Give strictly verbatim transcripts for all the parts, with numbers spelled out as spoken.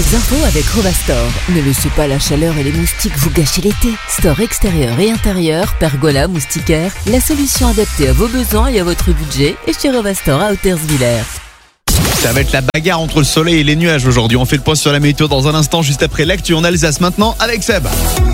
Les infos avec Rovastore. Ne laissez pas la chaleur et les moustiques vous gâcher l'été. Store extérieur et intérieur, pergola, moustiquaire, la solution adaptée à vos besoins et à votre budget est chez Rovastore à Hautersviller. Ça va être la bagarre entre le soleil et les nuages aujourd'hui. On fait le point sur la météo dans un instant, juste après l'actu en Alsace maintenant avec Seb.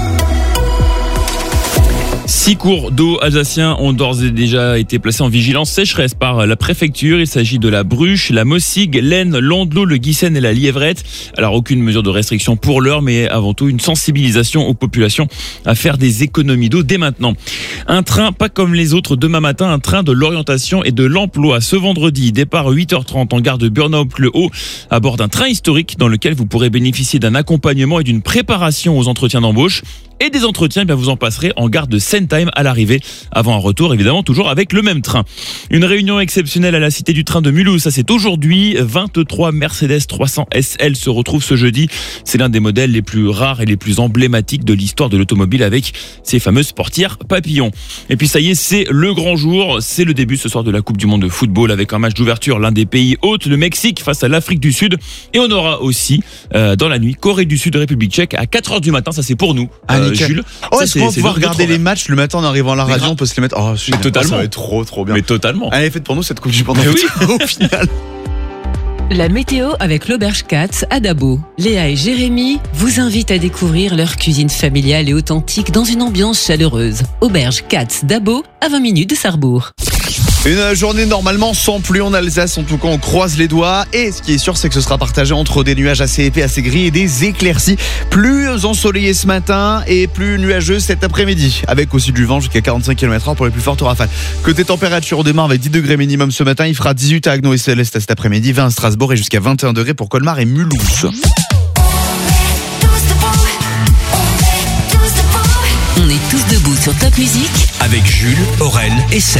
Six cours d'eau alsaciens ont d'ores et déjà été placés en vigilance sécheresse par la préfecture. Il s'agit de la Bruche, la Mossig, l'Aisne, l'Andelot, le Guissen et la Lièvrette. Alors aucune mesure de restriction pour l'heure, mais avant tout une sensibilisation aux populations à faire des économies d'eau dès maintenant. Un train pas comme les autres demain matin, un train de l'orientation et de l'emploi. Ce vendredi, départ huit heures trente en gare de Burnhaupt-le-Haut, à bord d'un train historique dans lequel vous pourrez bénéficier d'un accompagnement et d'une préparation aux entretiens d'embauche. Et des entretiens, eh bien vous en passerez en gare de Sentheim à l'arrivée, avant un retour évidemment toujours avec le même train. Une réunion exceptionnelle à la Cité du Train de Mulhouse, ça c'est aujourd'hui. vingt-trois Mercedes trois cents S L se retrouvent ce jeudi. C'est l'un des modèles les plus rares et les plus emblématiques de l'histoire de l'automobile avec ces fameuses portières papillons. Et puis ça y est, c'est le grand jour, c'est le début ce soir de la Coupe du Monde de football avec un match d'ouverture, l'un des pays hôtes, le Mexique face à l'Afrique du Sud. Et on aura aussi euh, dans la nuit Corée du Sud, République tchèque à quatre heures du matin, ça c'est pour nous. Ah, Euh, Jules. Oh, Ça, est-ce qu'on va pouvoir regarder les matchs le matin en arrivant à la radio? On peut se les mettre. Oh, je suis Mais totalement. Ça va être trop, trop bien. Mais totalement. Elle est faite pour nous cette Coupe du Monde. Mais oui. Au final. La météo avec l'Auberge Katz à Dabo. Léa et Jérémy vous invitent à découvrir leur cuisine familiale et authentique dans une ambiance chaleureuse. Auberge Katz Dabo, à vingt minutes de Sarrebourg. Une journée normalement sans pluie en Alsace, en tout cas on croise les doigts. Et ce qui est sûr, c'est que ce sera partagé entre des nuages assez épais, assez gris et des éclaircies. Plus ensoleillé ce matin et plus nuageux cet après-midi, avec aussi du vent jusqu'à quarante-cinq kilomètres heure pour les plus fortes rafales. Côté température, on démarre avec dix degrés minimum ce matin. Il fera dix-huit à Agno et Céleste cet après-midi, vingt à Strasbourg et jusqu'à vingt et un degrés pour Colmar et Mulhouse. On est tous debout sur Top Music avec Jules, Aurel et Seb.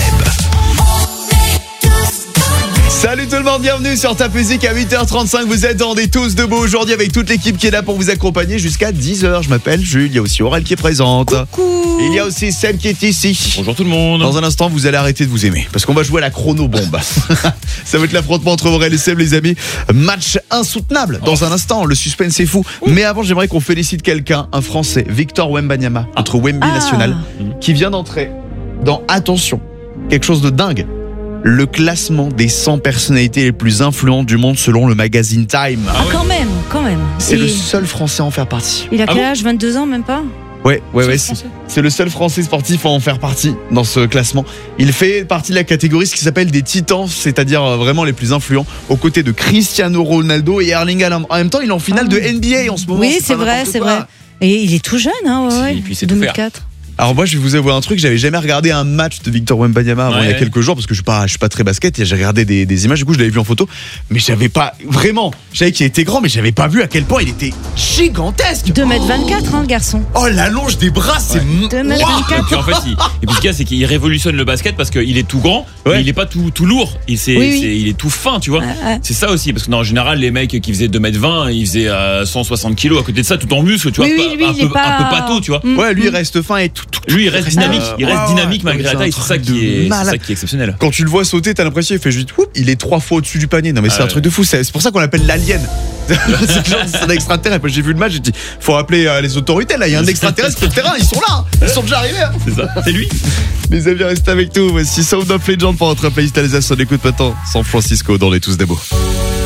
Salut tout le monde, bienvenue sur Top Music à huit heures trente-cinq. Vous êtes dans des tous debout aujourd'hui avec toute l'équipe qui est là pour vous accompagner jusqu'à dix heures. Je m'appelle Jules, il y a aussi Aurel qui est présente. Coucou. Il y a aussi Seb qui est ici. Bonjour tout le monde. Dans un instant, vous allez arrêter de vous aimer parce qu'on va jouer à la chrono-bombe. Ça va être l'affrontement entre Aurel et Seb, les amis. Match insoutenable dans un instant. Le suspense est fou. Mais avant, j'aimerais qu'on félicite quelqu'un, un Français, Victor Wembanyama, notre Wemby Ah. national, qui vient d'entrer dans, attention, quelque chose de dingue. Le classement des cent personnalités les plus influentes du monde selon le magazine Time. Ah, quand même, quand même. C'est Et le seul Français à en faire partie. Il a Ah quel bon âge? vingt-deux ans, même pas? Ouais, ouais, ouais. Seul C'est, c'est le seul Français sportif à en faire partie dans ce classement. Il fait partie de la catégorie ce qui s'appelle des titans, c'est-à-dire euh, vraiment les plus influents, aux côtés de Cristiano Ronaldo et Erling Haaland. En même temps, il est en finale Ah. de N B A en ce moment. Oui, c'est pas vrai, n'importe c'est quoi. vrai. Et il est tout jeune, hein, ouais, Si, ouais. et puis c'est tout deux mille quatre. Alors moi, je vais vous avouer un truc, j'avais jamais regardé un match de Victor Wembanyama avant Ouais, il y a ouais. quelques jours parce que je suis pas, je suis pas très basket. Et j'ai regardé des, des images, du coup je l'avais vu en photo, mais j'avais pas vraiment. Je savais qu'il était grand, mais j'avais pas vu à quel point il était gigantesque. deux mètres vingt-quatre, hein, le garçon. Oh, l'allonge des bras, c'est m- deux mètres Waouh. Et puis en fait, il, et puis ce qu'il y a, c'est qu'il révolutionne le basket parce qu'il est tout grand, Ouais. mais il est pas tout, tout lourd. Il, c'est, Oui, oui. c'est- il est tout fin, tu vois. Ouais, ouais. C'est ça aussi, parce que non, en général, les mecs qui faisaient deux mètres vingt, ils faisaient euh, cent soixante kilos à côté de ça, tout en muscle, tu vois. Oui, oui, pas- lui, un, il est peu, pas- un peu pâteau, tu vois. Mm. Ouais, lui il reste fin et tout. tout Lui, il reste dynamique. Il reste ouais, dynamique ouais, malgré la c'est un taille. C'est ça truc qui de est, c'est malade. ça qui est exceptionnel. Quand tu le vois sauter, t'as l'impression qu'il fait juste whoop, il est trois fois au-dessus du panier. Non mais c'est Ah un ouais. truc de fou. C'est c'est pour ça qu'on l'appelle l'alien. C'est genre, c'est un extraterrestre. J'ai vu le match, j'ai dit faut appeler euh, les autorités là. Il y a un extraterrestre sur le terrain. Ils sont là. Ils sont déjà arrivés. hein. C'est ça. C'est lui. Les amis, restez avec nous. Voici Sound of Legend pour votre playlist Alsace. On écoute maintenant San Francisco dans les tous debout.